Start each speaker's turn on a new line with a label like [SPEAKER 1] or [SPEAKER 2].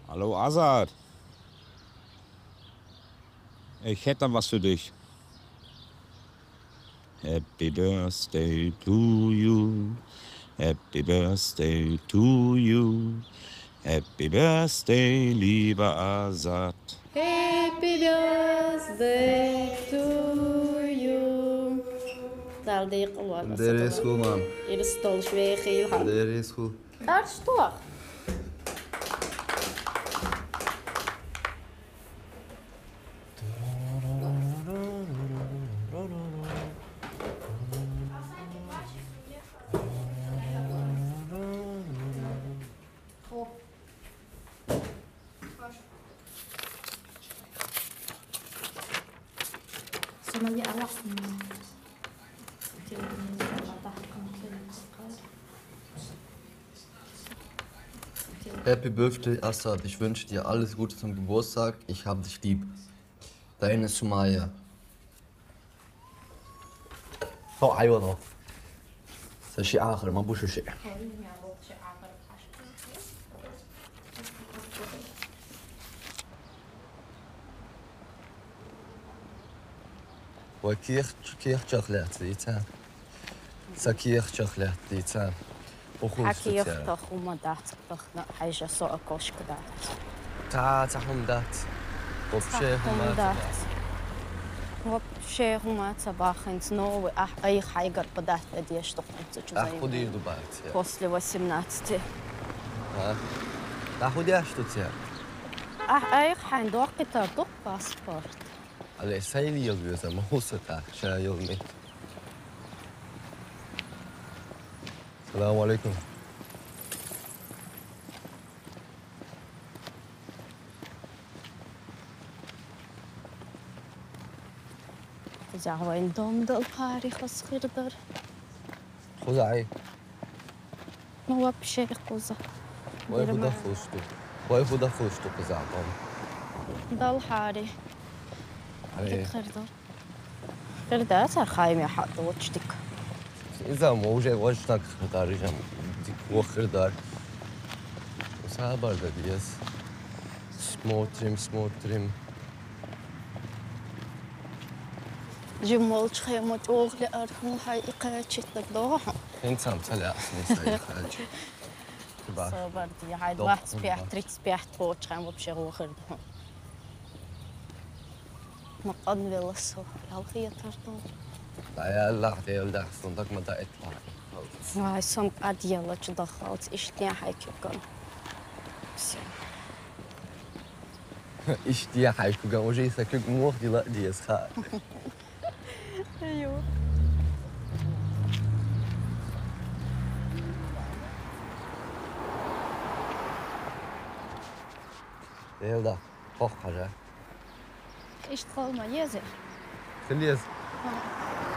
[SPEAKER 1] Hallo Azad, ich hätte was für dich. Happy Birthday to you, Happy Birthday to you, Happy Birthday, lieber Azad.
[SPEAKER 2] Happy birthday to you. Daar deed ik al wat.
[SPEAKER 3] Der is goed, man.
[SPEAKER 2] Hier is stol schweer heel hard.
[SPEAKER 3] Der is goed.
[SPEAKER 2] Daar is toch.
[SPEAKER 4] Somali Allah.
[SPEAKER 3] Happy Birthday, Assad. Ich wünsche dir alles Gute zum Geburtstag. Ich hab dich lieb. Deine Sumaya. Oh, أيوة. ده شيء آخر ما بوش شيء. وكيخ شوكولات ديتان. سكيخ شوكولات ديتان.
[SPEAKER 2] حكي يختخ وما دات بخنا حاجة سوء كوش كدات.
[SPEAKER 3] تاعهم دات. وبشيهم
[SPEAKER 2] دات. وبشيهم ما تباخن سنو أي حاجة بدات بدي أشتغل تجزاي.
[SPEAKER 3] أخذي دبات.
[SPEAKER 2] после 18.
[SPEAKER 3] أخذي أشتغل.
[SPEAKER 2] أي حين دوقت دوق باسبورت.
[SPEAKER 3] على سيلي يوزا ما هو ستة شا يومي. السلام عليكم.
[SPEAKER 2] جاوين دوم دل باري خس خيردر.
[SPEAKER 3] خذ عي.
[SPEAKER 2] ما هو بشيء قوزة.
[SPEAKER 3] ويفودا فوستو. ويفودا فوستو كزعطان.
[SPEAKER 2] دل حاري.
[SPEAKER 3] عليه.
[SPEAKER 2] خيردر. خيردر صار خايم يا حد وجدك.
[SPEAKER 3] إذا موجة وجهك خردار جم ديك وخردار. وسابر دبيس. سموتريم.
[SPEAKER 2] جمال خيمة أغلى أرهم هاي إقاعدت تدوها.
[SPEAKER 3] أنت عم تلا أصلي سايق حاجة.
[SPEAKER 2] صبر دي هاي واحد بيحتريكس بيحتوش خيمة بشغل خردهم. ما قد بيلصوا يالخي تردون.
[SPEAKER 3] لا لا لا صندوق ما دا اطلع.
[SPEAKER 2] هاي صند أديلا تدخلت إشتيا هاي كيكون.
[SPEAKER 3] إشتيا هاي كيكون وجي سكيك موخ دي لا دي يسخاء.
[SPEAKER 2] أيوه.
[SPEAKER 3] يلا خوخ حاجة.
[SPEAKER 2] إيش تقول ما يزر؟
[SPEAKER 3] خليز.